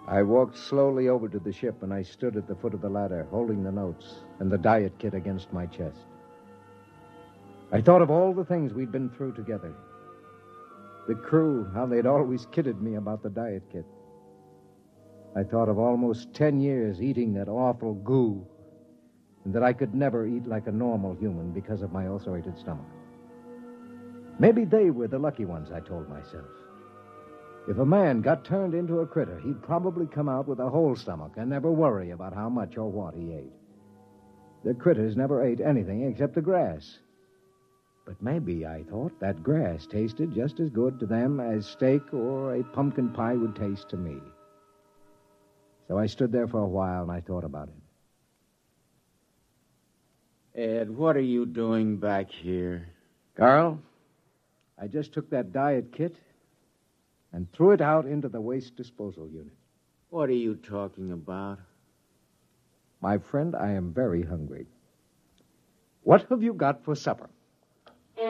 I walked slowly over to the ship, and I stood at the foot of the ladder, holding the notes and the diet kit against my chest. I thought of all the things we'd been through together. The crew, how they'd always kidded me about the diet kit. I thought of almost 10 years eating that awful goo, and that I could never eat like a normal human because of my ulcerated stomach. Maybe they were the lucky ones, I told myself. If a man got turned into a critter, he'd probably come out with a whole stomach and never worry about how much or what he ate. The critters never ate anything except the grass. But maybe, I thought, that grass tasted just as good to them as steak or a pumpkin pie would taste to me. So I stood there for a while and I thought about it. Ed, what are you doing back here? Carl, I just took that diet kit and threw it out into the waste disposal unit. What are you talking about? My friend, I am very hungry. What have you got for supper?